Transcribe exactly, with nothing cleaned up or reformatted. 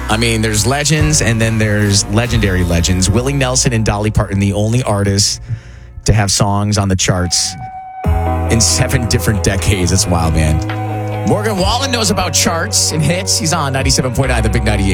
I mean, there's legends and then there's legendary legends. Willie Nelson and Dolly Parton, the only artists to have songs on the charts in seven different decades. It's wild, man. Morgan Wallen knows about charts and hits. He's on ninety-seven point nine, The Big ninety-eight.